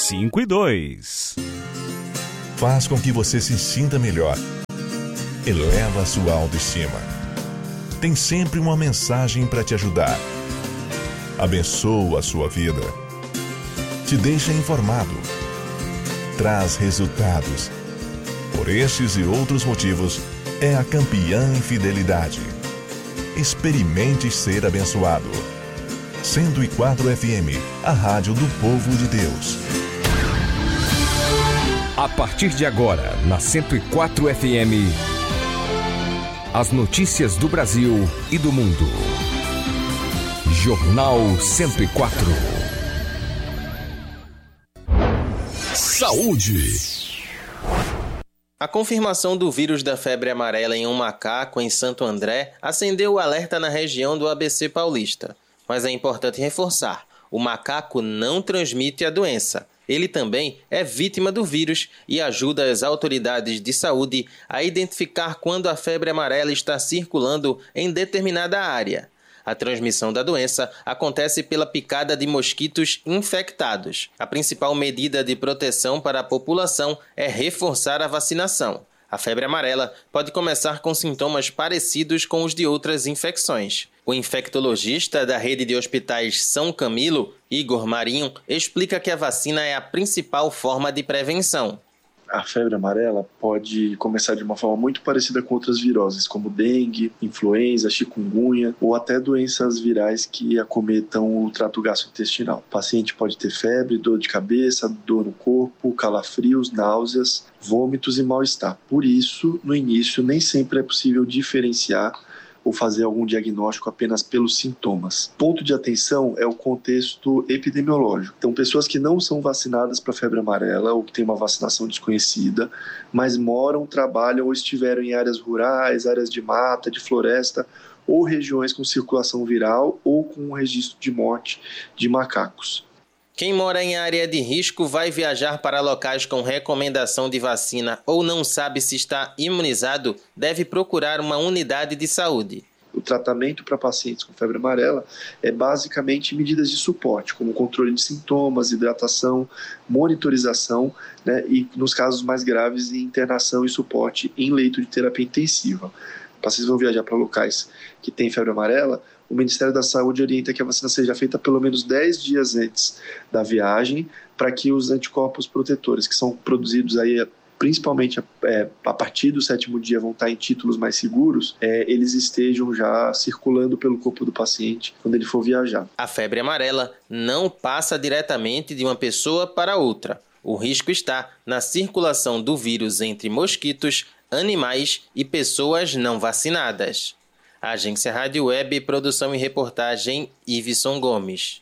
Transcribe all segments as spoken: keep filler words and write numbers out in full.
cinco e dois. Faz com que você se sinta melhor. Eleva a sua autoestima. Tem sempre uma mensagem para te ajudar. Abençoa a sua vida. Te deixa informado. Traz resultados. Por estes e outros motivos, é a campeã em fidelidade. Experimente ser abençoado. cento e quatro F M, a rádio do povo de Deus. A partir de agora, na cento e quatro F M, as notícias do Brasil e do mundo. Jornal cento e quatro. Saúde. A confirmação do vírus da febre amarela em um macaco em Santo André acendeu o alerta na região do A B C paulista. Mas é importante reforçar, o macaco não transmite a doença. Ele também é vítima do vírus e ajuda as autoridades de saúde a identificar quando a febre amarela está circulando em determinada área. A transmissão da doença acontece pela picada de mosquitos infectados. A principal medida de proteção para a população é reforçar a vacinação. A febre amarela pode começar com sintomas parecidos com os de outras infecções. O infectologista da rede de hospitais São Camilo, Igor Marinho, explica que a vacina é a principal forma de prevenção. A febre amarela pode começar de uma forma muito parecida com outras viroses, como dengue, influenza, chikungunya ou até doenças virais que acometam o trato gastrointestinal. O paciente pode ter febre, dor de cabeça, dor no corpo, calafrios, náuseas, vômitos e mal-estar. Por isso, no início, nem sempre é possível diferenciar ou fazer algum diagnóstico apenas pelos sintomas. Ponto de atenção é o contexto epidemiológico. Então, pessoas que não são vacinadas para febre amarela ou que têm uma vacinação desconhecida, mas moram, trabalham ou estiveram em áreas rurais, áreas de mata, de floresta ou regiões com circulação viral ou com um registro de morte de macacos. Quem mora em área de risco vai viajar para locais com recomendação de vacina ou não sabe se está imunizado, deve procurar uma unidade de saúde. O tratamento para pacientes com febre amarela é basicamente medidas de suporte, como controle de sintomas, hidratação, monitorização, né, e nos casos mais graves, internação e suporte em leito de terapia intensiva. Pacientes vão viajar para locais que têm febre amarela, o Ministério da Saúde orienta que a vacina seja feita pelo menos dez dias antes da viagem, para que os anticorpos protetores, que são produzidos aí principalmente é, a partir do sétimo dia, vão estar em títulos mais seguros, é, eles estejam já circulando pelo corpo do paciente quando ele for viajar. A febre amarela não passa diretamente de uma pessoa para outra. O risco está na circulação do vírus entre mosquitos, animais e pessoas não vacinadas. Agência Rádio Web, produção e reportagem, Iveson Gomes.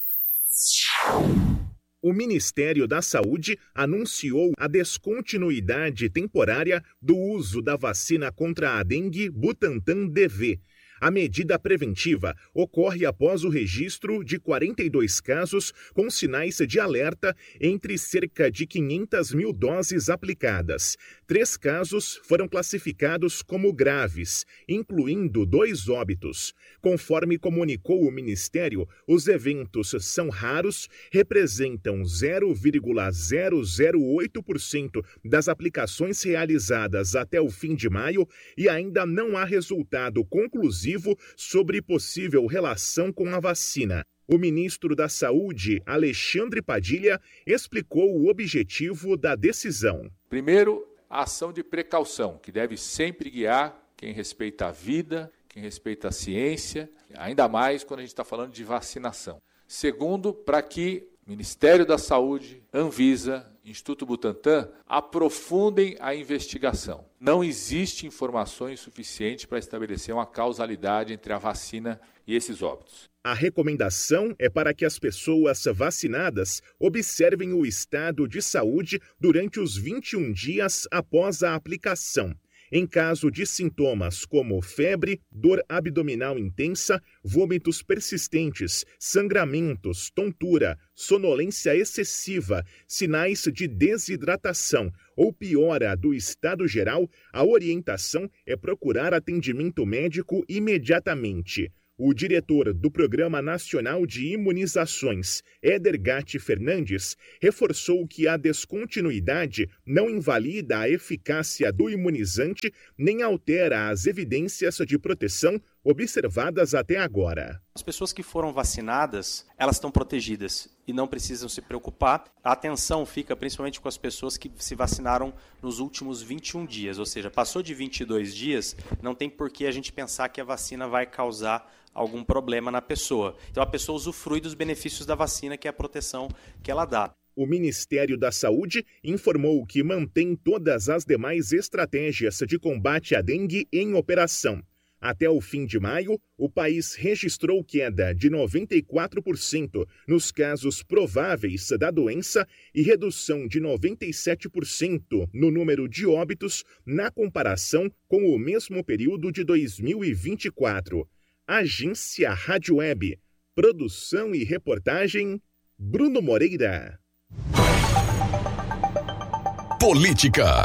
O Ministério da Saúde anunciou a descontinuidade temporária do uso da vacina contra a dengue Butantan D V. A medida preventiva ocorre após o registro de quarenta e dois casos com sinais de alerta entre cerca de quinhentas mil doses aplicadas. Três casos foram classificados como graves, incluindo dois óbitos. Conforme comunicou o Ministério, os eventos são raros, representam zero vírgula zero zero oito por cento das aplicações realizadas até o fim de maio e ainda não há resultado conclusivo sobre possível relação com a vacina. O ministro da Saúde, Alexandre Padilha, explicou o objetivo da decisão. Primeiro, a ação de precaução, que deve sempre guiar quem respeita a vida, quem respeita a ciência, ainda mais quando a gente está falando de vacinação. Segundo, para que Ministério da Saúde, Anvisa, Instituto Butantan aprofundem a investigação. Não existe informações suficientes para estabelecer uma causalidade entre a vacina e esses óbitos. A recomendação é para que as pessoas vacinadas observem o estado de saúde durante os vinte e um dias após a aplicação. Em caso de sintomas como febre, dor abdominal intensa, vômitos persistentes, sangramentos, tontura, sonolência excessiva, sinais de desidratação ou piora do estado geral, a orientação é procurar atendimento médico imediatamente. O diretor do Programa Nacional de Imunizações, Éder Gatti Fernandes, reforçou que a descontinuidade não invalida a eficácia do imunizante nem altera as evidências de proteção observadas até agora. As pessoas que foram vacinadas, elas estão protegidas e não precisam se preocupar. A atenção fica principalmente com as pessoas que se vacinaram nos últimos vinte e um dias, ou seja, passou de vinte e dois dias, não tem por que a gente pensar que a vacina vai causar algum problema na pessoa. Então a pessoa usufrui dos benefícios da vacina, que é a proteção que ela dá. O Ministério da Saúde informou que mantém todas as demais estratégias de combate à dengue em operação. Até o fim de maio, o país registrou queda de noventa e quatro por cento nos casos prováveis da doença e redução de noventa e sete por cento no número de óbitos na comparação com o mesmo período de dois mil e vinte e quatro. Agência Rádio Web. Produção e reportagem, Bruno Moreira. Política.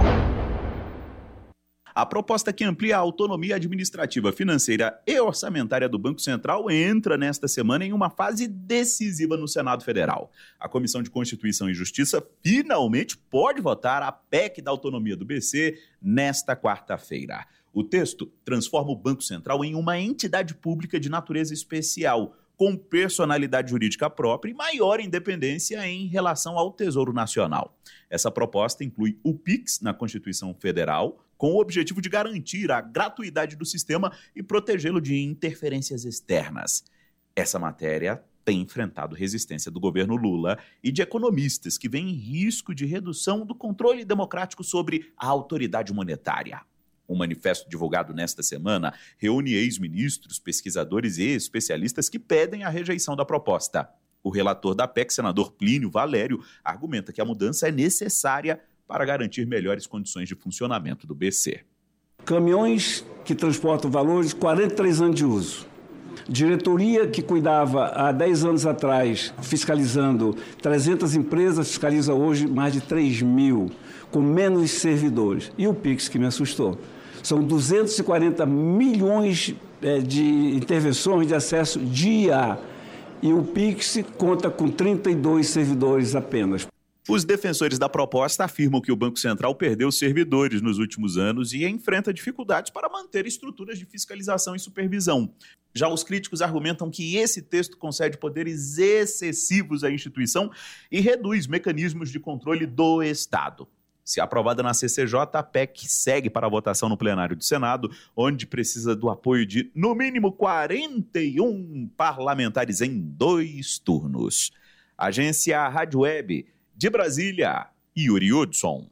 A proposta que amplia a autonomia administrativa, financeira e orçamentária do Banco Central entra nesta semana em uma fase decisiva no Senado Federal. A Comissão de Constituição e Justiça finalmente pode votar a P E C da autonomia do B C nesta quarta-feira. O texto transforma o Banco Central em uma entidade pública de natureza especial, com personalidade jurídica própria e maior independência em relação ao Tesouro Nacional. Essa proposta inclui o Pix na Constituição Federal, com o objetivo de garantir a gratuidade do sistema e protegê-lo de interferências externas. Essa matéria tem enfrentado resistência do governo Lula e de economistas que veem risco de redução do controle democrático sobre a autoridade monetária. Um manifesto divulgado nesta semana reúne ex-ministros, pesquisadores e especialistas que pedem a rejeição da proposta. O relator da P E C, senador Plínio Valério, argumenta que a mudança é necessária para garantir melhores condições de funcionamento do B C. Caminhões que transportam valores, quarenta e três anos de uso. Diretoria que cuidava há dez anos atrás, fiscalizando trezentas empresas, fiscaliza hoje mais de três mil, com menos servidores. E o Pix, que me assustou. São duzentos e quarenta milhões é, de intervenções de acesso dia. E o Pix conta com trinta e dois servidores apenas. Os defensores da proposta afirmam que o Banco Central perdeu servidores nos últimos anos e enfrenta dificuldades para manter estruturas de fiscalização e supervisão. Já os críticos argumentam que esse texto concede poderes excessivos à instituição e reduz mecanismos de controle do Estado. Se aprovada na C C J, a P E C segue para a votação no plenário do Senado, onde precisa do apoio de, no mínimo, quarenta e um parlamentares em dois turnos. Agência Rádio Web. De Brasília, Yuri Hudson.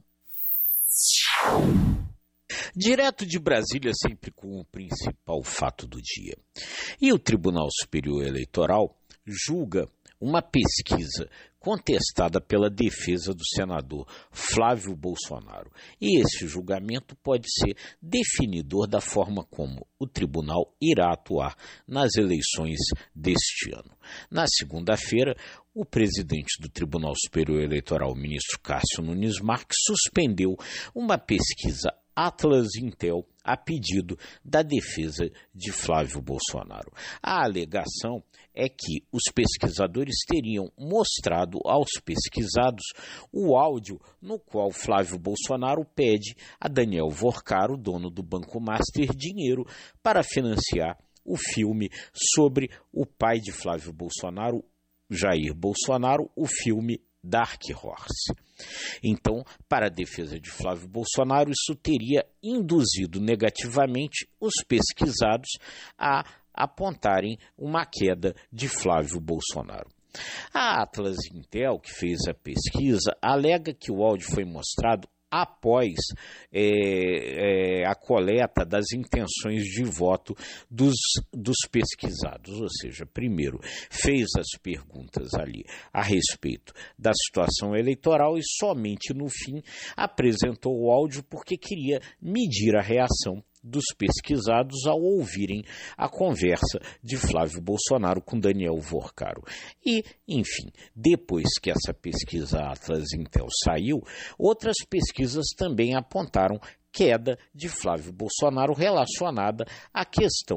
Direto de Brasília, sempre com o principal fato do dia. E o Tribunal Superior Eleitoral julga uma pesquisa contestada pela defesa do senador Flávio Bolsonaro. E esse julgamento pode ser definidor da forma como o tribunal irá atuar nas eleições deste ano. Na segunda-feira, o presidente do Tribunal Superior Eleitoral, o ministro Cássio Nunes Marques, suspendeu uma pesquisa Atlas Intel a pedido da defesa de Flávio Bolsonaro. A alegação é que os pesquisadores teriam mostrado aos pesquisados o áudio no qual Flávio Bolsonaro pede a Daniel Vorcaro, dono do Banco Master, dinheiro para financiar o filme sobre o pai de Flávio Bolsonaro, Jair Bolsonaro, o filme Dark Horse. Então, para a defesa de Flávio Bolsonaro, isso teria induzido negativamente os pesquisados a apontarem uma queda de Flávio Bolsonaro. A Atlas Intel, que fez a pesquisa, alega que o áudio foi mostrado após é, é, a coleta das intenções de voto dos, dos pesquisados. Ou seja, primeiro fez as perguntas ali a respeito da situação eleitoral e somente no fim apresentou o áudio porque queria medir a reação dos pesquisados ao ouvirem a conversa de Flávio Bolsonaro com Daniel Vorcaro. E, enfim, depois que essa pesquisa Atlas Intel saiu, outras pesquisas também apontaram queda de Flávio Bolsonaro relacionada à questão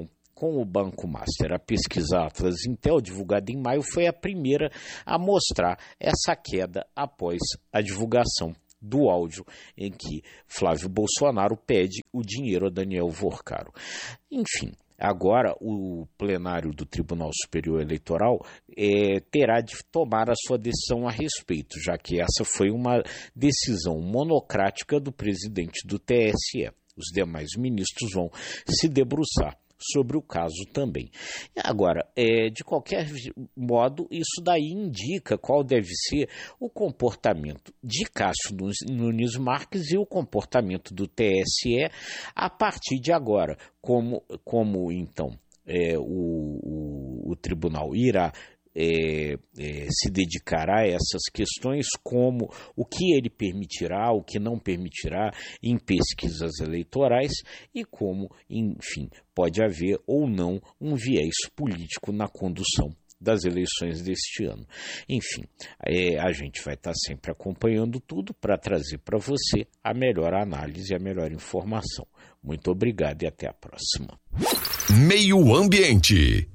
com o Banco Master. A pesquisa Atlas Intel, divulgada em maio, foi a primeira a mostrar essa queda após a divulgação do áudio em que Flávio Bolsonaro pede o dinheiro a Daniel Vorcaro. Enfim, agora o plenário do Tribunal Superior Eleitoral é, terá de tomar a sua decisão a respeito, já que essa foi uma decisão monocrática do presidente do T S E. Os demais ministros vão se debruçar sobre o caso também. Agora, é, de qualquer modo, isso daí indica qual deve ser o comportamento de Cássio Nunes Marques e o comportamento do T S E a partir de agora. Como, como então, é, o, o, o tribunal irá É, é, se dedicará a essas questões, como o que ele permitirá, o que não permitirá em pesquisas eleitorais e como, enfim, pode haver ou não um viés político na condução das eleições deste ano. Enfim, é, a gente vai estar sempre acompanhando tudo para trazer para você a melhor análise e a melhor informação. Muito obrigado e até a próxima. Meio Ambiente.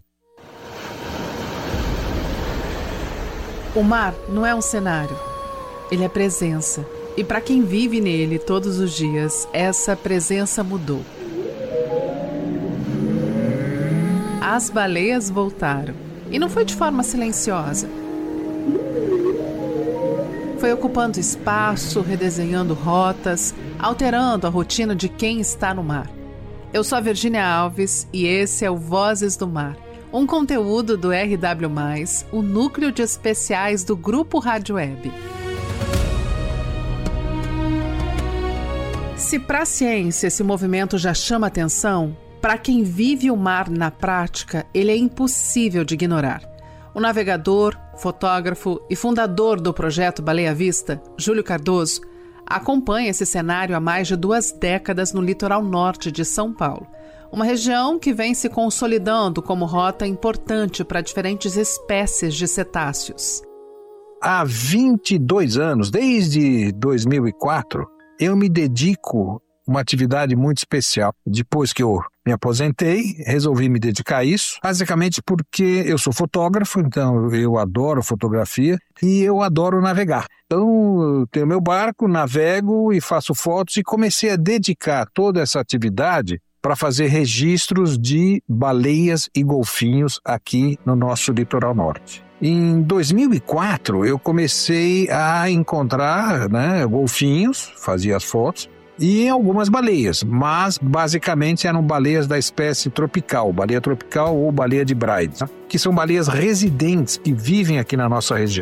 O mar não é um cenário, ele é presença. E para quem vive nele todos os dias, essa presença mudou. As baleias voltaram. E não foi de forma silenciosa. Foi ocupando espaço, redesenhando rotas, alterando a rotina de quem está no mar. Eu sou a Virgínia Alves e esse é o Vozes do Mar. Um conteúdo do R W mais, o núcleo de especiais do Grupo Rádio Web. Se para a ciência esse movimento já chama atenção, para quem vive o mar na prática, ele é impossível de ignorar. O navegador, fotógrafo e fundador do projeto Baleia Vista, Júlio Cardoso, acompanha esse cenário há mais de duas décadas no litoral norte de São Paulo. Uma região que vem se consolidando como rota importante para diferentes espécies de cetáceos. Há vinte e dois anos, desde dois mil e quatro, eu me dedico a uma atividade muito especial. Depois que eu me aposentei, resolvi me dedicar a isso, basicamente porque eu sou fotógrafo, então eu adoro fotografia e eu adoro navegar. Então eu tenho meu barco, navego e faço fotos e comecei a dedicar toda essa atividade para fazer registros de baleias e golfinhos aqui no nosso litoral norte. Em dois mil e quatro, eu comecei a encontrar, né, golfinhos, fazia as fotos, e algumas baleias, mas basicamente eram baleias da espécie tropical, baleia tropical ou baleia de Bride, né, que são baleias residentes que vivem aqui na nossa região.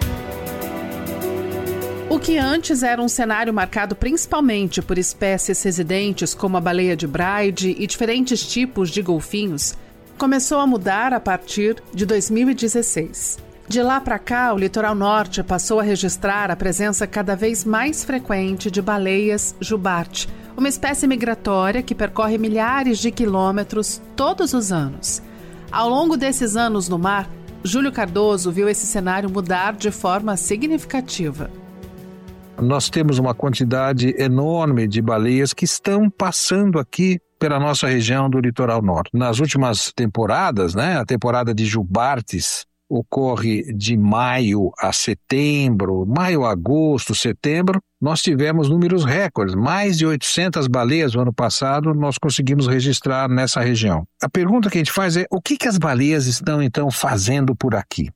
O que antes era um cenário marcado principalmente por espécies residentes como a baleia de Bride e diferentes tipos de golfinhos, começou a mudar a partir de dois mil e dezesseis. De lá para cá, o litoral norte passou a registrar a presença cada vez mais frequente de baleias jubarte, uma espécie migratória que percorre milhares de quilômetros todos os anos. Ao longo desses anos no mar, Júlio Cardoso viu esse cenário mudar de forma significativa. Nós temos uma quantidade enorme de baleias que estão passando aqui pela nossa região do litoral norte. Nas últimas temporadas, né, a temporada de jubartes ocorre de maio a setembro, maio, agosto, setembro, nós tivemos números recordes. Mais de oitocentas baleias no ano passado nós conseguimos registrar nessa região. A pergunta que a gente faz é, o que, que as baleias estão então fazendo por aqui?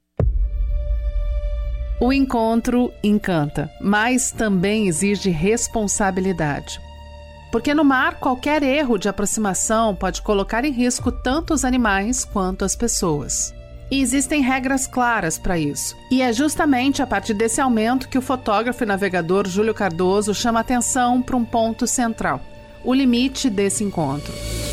O encontro encanta, mas também exige responsabilidade. Porque no mar, qualquer erro de aproximação pode colocar em risco tanto os animais quanto as pessoas. E existem regras claras para isso. E é justamente a partir desse aumento que o fotógrafo e navegador Júlio Cardoso chama atenção para um ponto central: o limite desse encontro.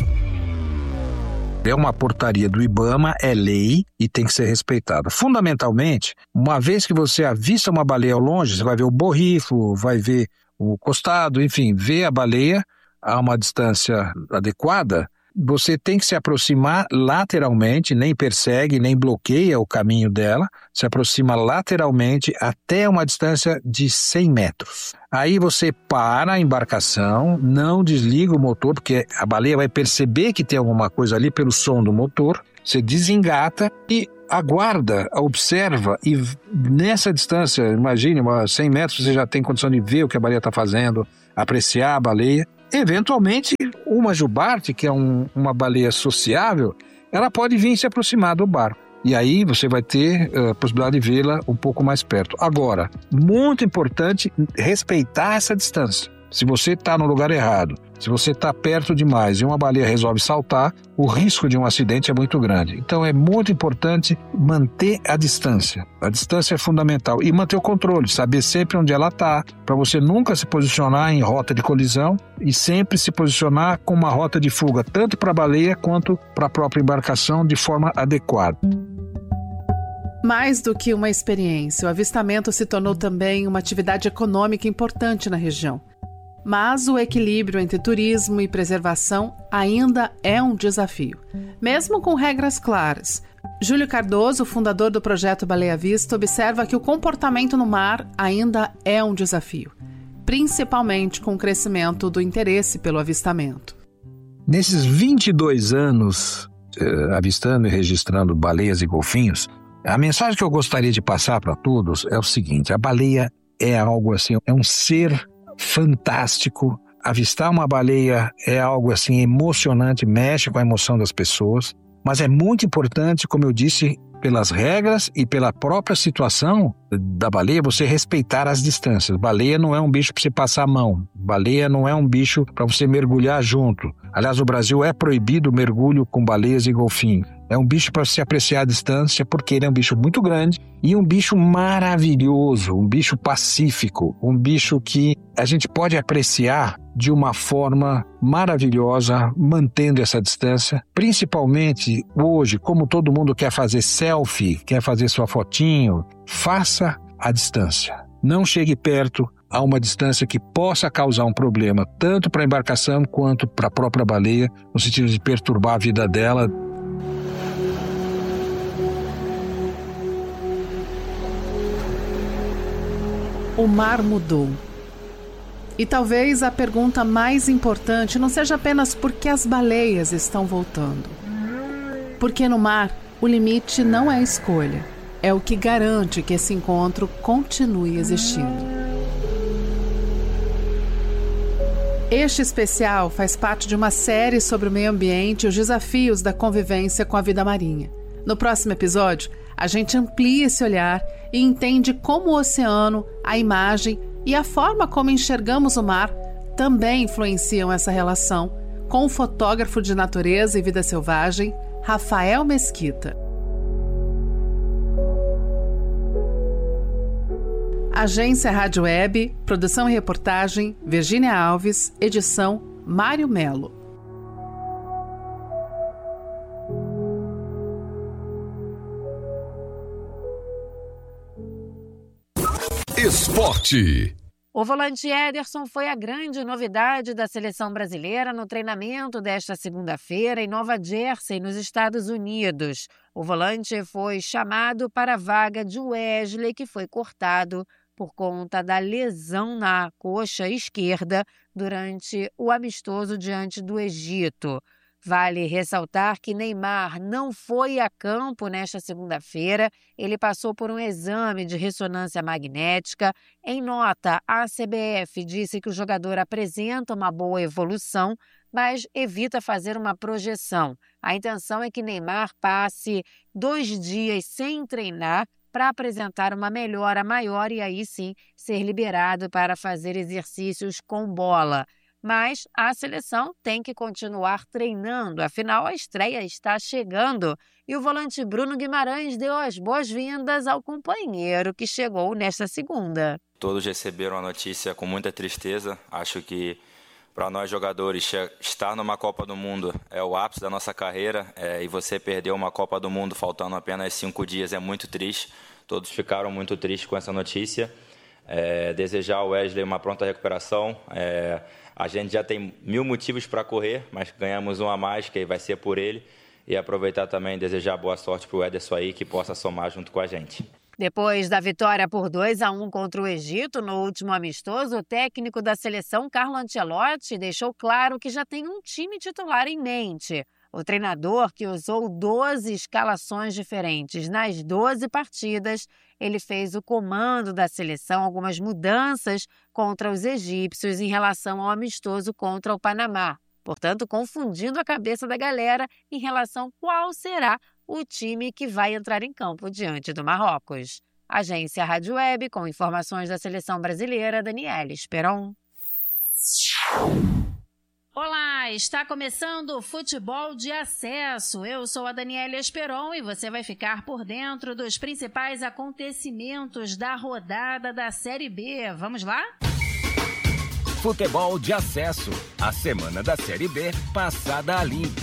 É uma portaria do IBAMA, é lei e tem que ser respeitada. Fundamentalmente, uma vez que você avista uma baleia ao longe, você vai ver o borrifo, vai ver o costado, enfim, ver a baleia a uma distância adequada você tem que se aproximar lateralmente, nem persegue, nem bloqueia o caminho dela, se aproxima lateralmente até uma distância de cem metros. Aí você para a embarcação, não desliga o motor, porque a baleia vai perceber que tem alguma coisa ali pelo som do motor, você desengata e aguarda, observa, e nessa distância, imagine, cem metros, você já tem condição de ver o que a baleia está fazendo, apreciar a baleia. Eventualmente, uma jubarte, que é um, uma baleia sociável, ela pode vir se aproximar do barco. E aí você vai ter a uh, possibilidade de vê-la um pouco mais perto. Agora, muito importante respeitar essa distância. Se você está no lugar errado, se você está perto demais e uma baleia resolve saltar, o risco de um acidente é muito grande. Então é muito importante manter a distância. A distância é fundamental. E manter o controle, saber sempre onde ela está, para você nunca se posicionar em rota de colisão e sempre se posicionar com uma rota de fuga, tanto para a baleia quanto para a própria embarcação, de forma adequada. Mais do que uma experiência, o avistamento se tornou também uma atividade econômica importante na região. Mas o equilíbrio entre turismo e preservação ainda é um desafio, mesmo com regras claras. Júlio Cardoso, fundador do projeto Baleia Vista, observa que o comportamento no mar ainda é um desafio, principalmente com o crescimento do interesse pelo avistamento. Nesses vinte e dois anos eh, avistando e registrando baleias e golfinhos, a mensagem que eu gostaria de passar para todos é o seguinte: a baleia é algo assim, é um ser fantástico. Avistar uma baleia é algo assim emocionante, mexe com a emoção das pessoas, mas é muito importante, como eu disse, pelas regras e pela própria situação da baleia, você respeitar as distâncias. Baleia não é um bicho para você passar a mão, baleia não é um bicho para você mergulhar junto. Aliás, no Brasil é proibido o mergulho com baleias e golfinhos. É um bicho para se apreciar a distância, porque ele é um bicho muito grande e um bicho maravilhoso, um bicho pacífico, um bicho que a gente pode apreciar de uma forma maravilhosa, mantendo essa distância. Principalmente hoje, como todo mundo quer fazer selfie, quer fazer sua fotinho, faça a distância. Não chegue perto a uma distância que possa causar um problema, tanto para a embarcação quanto para a própria baleia, no sentido de perturbar a vida dela. O mar mudou. E talvez a pergunta mais importante não seja apenas por que as baleias estão voltando. Porque no mar, o limite não é escolha. É o que garante que esse encontro continue existindo. Este especial faz parte de uma série sobre o meio ambiente e os desafios da convivência com a vida marinha. No próximo episódio, a gente amplia esse olhar e entende como o oceano, a imagem e a forma como enxergamos o mar também influenciam essa relação, com o fotógrafo de natureza e vida selvagem, Rafael Mesquita. Agência Rádio Web, produção e reportagem, Virgínia Alves, edição, Mário Melo. Esporte. O volante Ederson foi a grande novidade da seleção brasileira no treinamento desta segunda-feira em Nova Jersey, nos Estados Unidos. O volante foi chamado para a vaga de Wesley, que foi cortado por conta da lesão na coxa esquerda durante o amistoso diante do Egito. Vale ressaltar que Neymar não foi a campo nesta segunda-feira. Ele passou por um exame de ressonância magnética. Em nota, a C B F disse que o jogador apresenta uma boa evolução, mas evita fazer uma projeção. A intenção é que Neymar passe dois dias sem treinar para apresentar uma melhora maior e aí sim ser liberado para fazer exercícios com bola. Mas a seleção tem que continuar treinando, afinal a estreia está chegando e o volante Bruno Guimarães deu as boas-vindas ao companheiro que chegou nesta segunda. Todos receberam a notícia com muita tristeza. Acho que para nós jogadores estar numa Copa do Mundo é o ápice da nossa carreira é, e você perder uma Copa do Mundo faltando apenas cinco dias é muito triste. Todos ficaram muito tristes com essa notícia. É, desejar ao Wesley uma pronta recuperação. É, a gente já tem mil motivos para correr, mas ganhamos um a mais, que vai ser por ele. E aproveitar também e desejar boa sorte para o Ederson aí, que possa somar junto com a gente. Depois da vitória por dois a um contra o Egito no último amistoso, o técnico da seleção, Carlo Ancelotti, deixou claro que já tem um time titular em mente. O treinador, que usou doze escalações diferentes nas doze partidas, ele fez o comando da seleção algumas mudanças contra os egípcios em relação ao amistoso contra o Panamá. Portanto, confundindo a cabeça da galera em relação a qual será o time que vai entrar em campo diante do Marrocos. Agência Rádio Web, com informações da seleção brasileira, Daniela Esperon. Olá, está começando o Futebol de Acesso. Eu sou a Daniela Esperon e você vai ficar por dentro dos principais acontecimentos da rodada da Série B. Vamos lá? Futebol de Acesso. A semana da Série B passada a limpo.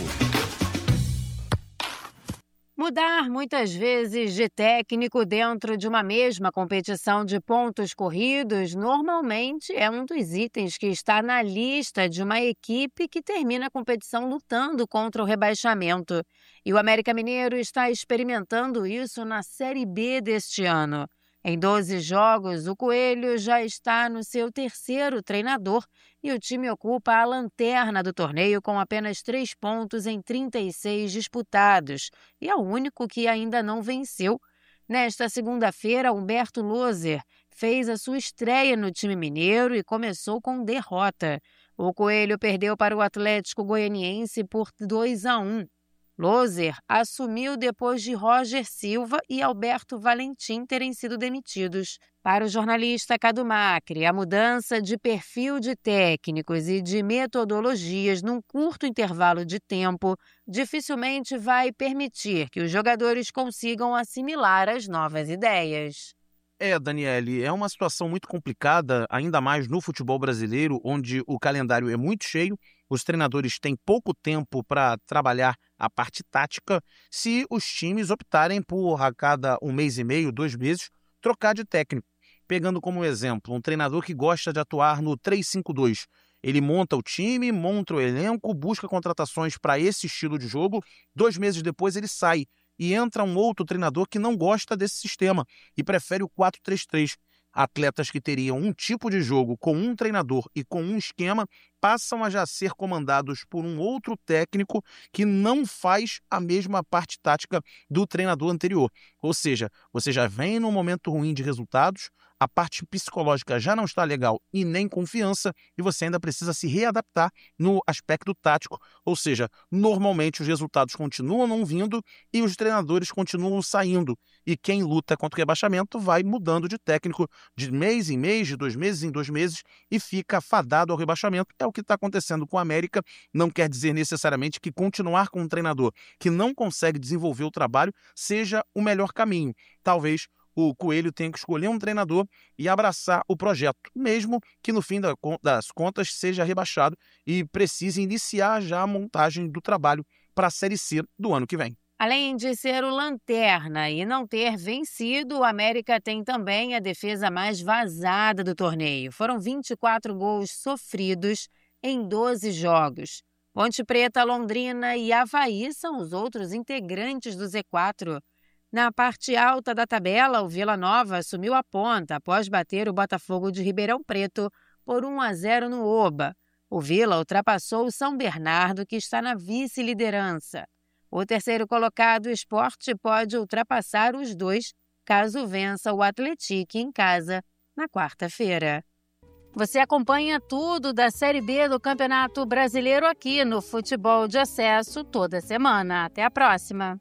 Mudar muitas vezes de técnico dentro de uma mesma competição de pontos corridos normalmente é um dos itens que está na lista de uma equipe que termina a competição lutando contra o rebaixamento. E o América Mineiro está experimentando isso na Série B deste ano. Em doze jogos, o Coelho já está no seu terceiro treinador e o time ocupa a lanterna do torneio com apenas três pontos em trinta e seis disputados e é o único que ainda não venceu. Nesta segunda-feira, Humberto Loser fez a sua estreia no time mineiro e começou com derrota. O Coelho perdeu para o Atlético Goianiense por dois a um. Loser assumiu depois de Roger Silva e Alberto Valentim terem sido demitidos. Para o jornalista Cadu Macri, a mudança de perfil de técnicos e de metodologias num curto intervalo de tempo dificilmente vai permitir que os jogadores consigam assimilar as novas ideias. É, Daniele, é uma situação muito complicada, ainda mais no futebol brasileiro, onde o calendário é muito cheio, os treinadores têm pouco tempo para trabalhar a parte tática, se os times optarem por, a cada um mês e meio, dois meses, trocar de técnico. Pegando como exemplo, um treinador que gosta de atuar no três cinco dois. Ele monta o time, monta o elenco, busca contratações para esse estilo de jogo, dois meses depois ele sai. E entra um outro treinador que não gosta desse sistema e prefere o quatro três três. Atletas que teriam um tipo de jogo com um treinador e com um esquema passam a já ser comandados por um outro técnico que não faz a mesma parte tática do treinador anterior. Ou seja, você já vem num momento ruim de resultados, a parte psicológica já não está legal e nem confiança, e você ainda precisa se readaptar no aspecto tático. Ou seja, normalmente os resultados continuam não vindo e os treinadores continuam saindo. E quem luta contra o rebaixamento vai mudando de técnico de mês em mês, de dois meses em dois meses, e fica fadado ao rebaixamento. É o que está acontecendo com o América. Não quer dizer necessariamente que continuar com um treinador que não consegue desenvolver o trabalho seja o melhor caminho. Talvez o Coelho tenha que escolher um treinador e abraçar o projeto, mesmo que no fim das contas seja rebaixado e precise iniciar já a montagem do trabalho para a Série C do ano que vem. Além de ser o lanterna e não ter vencido, o América tem também a defesa mais vazada do torneio. Foram vinte e quatro gols sofridos em doze jogos. Ponte Preta, Londrina e Avaí são os outros integrantes do Z quatro. Na parte alta da tabela, o Vila Nova assumiu a ponta após bater o Botafogo de Ribeirão Preto por um a zero no Oba. O Vila ultrapassou o São Bernardo, que está na vice-liderança. O terceiro colocado, o Sport, pode ultrapassar os dois caso vença o Atlético em casa na quarta-feira. Você acompanha tudo da Série B do Campeonato Brasileiro aqui no Futebol de Acesso toda semana. Até a próxima!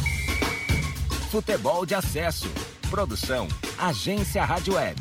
Futebol de Acesso. Produção Agência Rádio Web.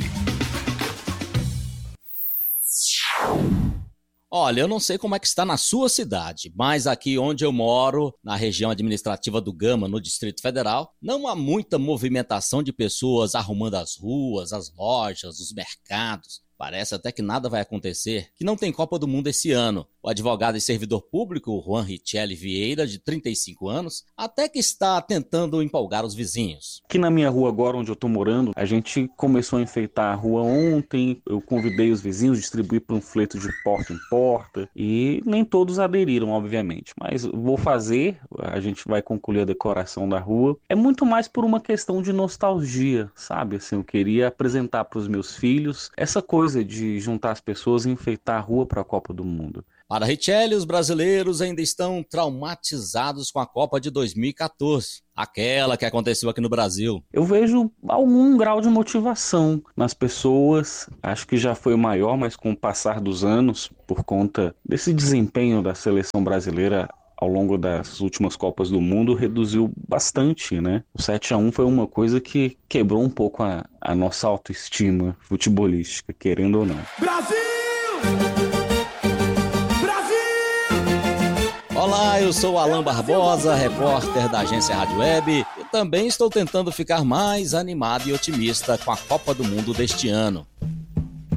Olha, eu não sei como é que está na sua cidade, mas aqui onde eu moro, na região administrativa do Gama, no Distrito Federal, não há muita movimentação de pessoas arrumando as ruas, as lojas, os mercados. Parece até que nada vai acontecer, que não tem Copa do Mundo esse ano. O advogado e servidor público, Juan Richelli Vieira, de trinta e cinco anos, até que está tentando empolgar os vizinhos. Aqui na minha rua agora, onde eu estou morando, a gente começou a enfeitar a rua ontem, eu convidei os vizinhos, distribuí panfleto de porta em porta, e nem todos aderiram, obviamente, mas vou fazer, a gente vai concluir a decoração da rua. É muito mais por uma questão de nostalgia, sabe? Assim, eu queria apresentar para os meus filhos essa coisa de juntar as pessoas e enfeitar a rua para a Copa do Mundo. Para Richelli, os brasileiros ainda estão traumatizados com a Copa de dois mil e quatorze, aquela que aconteceu aqui no Brasil. Eu vejo algum grau de motivação nas pessoas, acho que já foi maior, mas com o passar dos anos, por conta desse desempenho da seleção brasileira ao longo das últimas Copas do Mundo, reduziu bastante, né? O sete a um foi uma coisa que quebrou um pouco a, a nossa autoestima futebolística, querendo ou não. Brasil! Olá, eu sou Alan Barbosa, repórter da agência Rádio Web, e também estou tentando ficar mais animado e otimista com a Copa do Mundo deste ano.